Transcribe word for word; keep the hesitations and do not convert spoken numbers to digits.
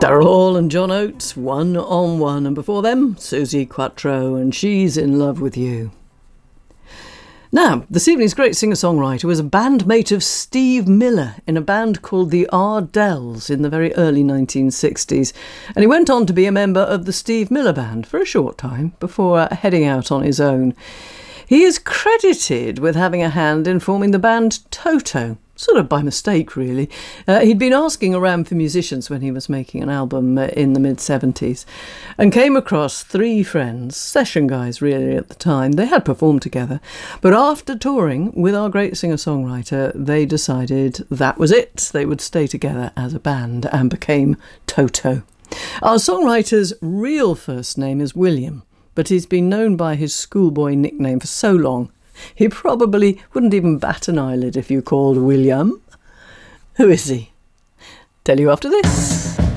Daryl Hall and John Oates, One on One. And before them, Suzi Quatro and She's in Love with You. Now, this evening's great singer-songwriter was a bandmate of Steve Miller in a band called the Ardells in the very early nineteen sixties. And he went on to be a member of the Steve Miller Band for a short time before uh, heading out on his own. He is credited with having a hand in forming the band Toto. Sort of by mistake, really. Uh, he'd been asking around for musicians when he was making an album uh, in the mid-seventies and came across three friends, session guys really at the time. They had performed together. But after touring with our great singer-songwriter, they decided that was it. They would stay together as a band and became Toto. Our songwriter's real first name is William, but he's been known by his schoolboy nickname for so long he probably wouldn't even bat an eyelid if you called William. Who is he? Tell you after this.